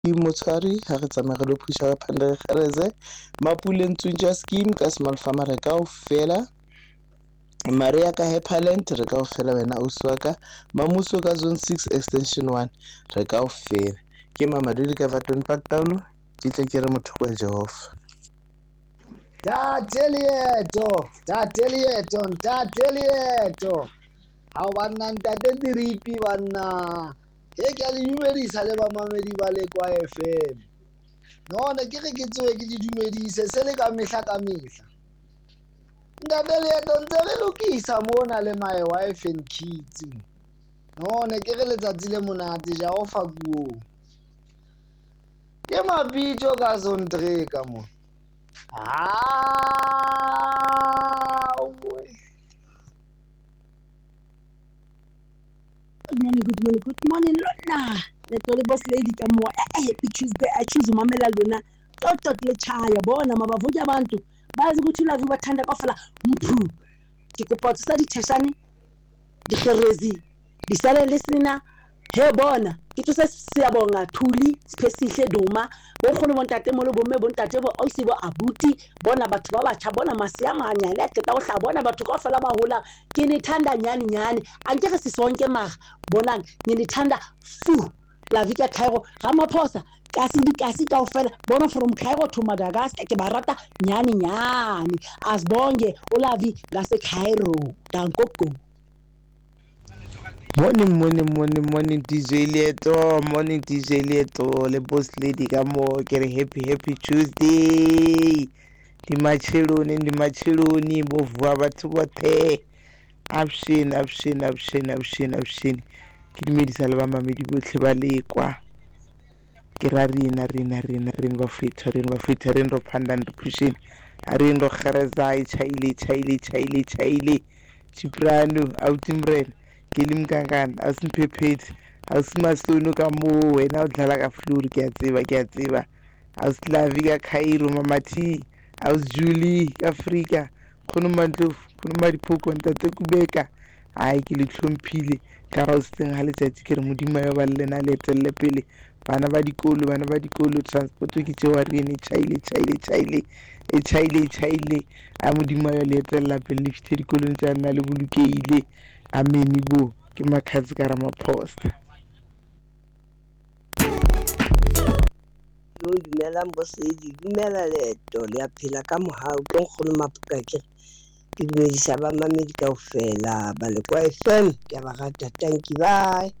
Motshwari ha re tsamaya re lo phusha ka Phanda Kgereze Mapuleng Tsunja scheme ka small farmer re kaofela Maria ka Hyperland re kaofela wena ausi wa ka Mamuso ka zone 6 extension 1 re kaofela ke Mamadudi ka Vatton Park Town ke tle ke re motho wa Jehova Tate Lieto. Ha o banna ntate Diripi banna. Ke a le dumedisa le bamamedi ba le kwa FM. None ke re ke tsoe ke di dumedise se le ka mehla ka mehla. Ntate Lieto ntse re lokisa mona le my wife and kids. None ke re letsatsi le monate ja o fa buong. Ke mabitso ka zone 3 ka mo. Good morning, Lona. Le boss lady ka mo. Happy Tuesday. I choose umamela lona. Toto le chaya bona mabavuki abantu. Bazi ukuthi la bathanda kofela mphu. Ke kopa tsa ditheshane. Dikgerezi. Disale lesina. He bona. Ke tse siyabonga Thuli, Siphesihle Duma. Bokhona bontate mo le bomme bontate bo ausi bo abuti bona batho ba batjha bona masiamanya le qeta o hla bona batho kaofela ba hola ke ne thanda nyane anke re sisonke maga bonang ne ne thanda fu la vika Cairo Ramaphosa kasi kaofela bona from Cairo to Madagascar ke barata nyane asibonge ulavi ngase Cairo dankoko. Morning DJ Lieto le boss lady ka mo ke re happy Tuesday di macheloni bo vua batho bothe option ke dumedisa le ba mamedi botlhe ba lekwa ke ra rena ba fetha ro Phanda and pushing a re ro Kgereza chaile Chiprano outimren ke le mkankana a se mphephethe a se masono ka mo wena o dlala ka floor ke a tseba a se lavi ka Cairo mamathi a se Julie ka Africa khono mantlofu khono madiphoko ntate Kubeka ai ke le tlhomphile ka ga o setseng ha letsatsi ke re modimo yo ba lena le etelle pele bana ba dikolo transport ke tsewa rene chaile a modimo yo le etella pele le fithe dikolong tsa nna le bolokeile amen bo ke makhatsi ka Ramaphosa. Dumelang bosedi dumela Leto le a phela ka mohau tlo nkgono mapuka ke dumedisa ba mamedi kaofela ba le kwa FM ke ba rata thank you bye.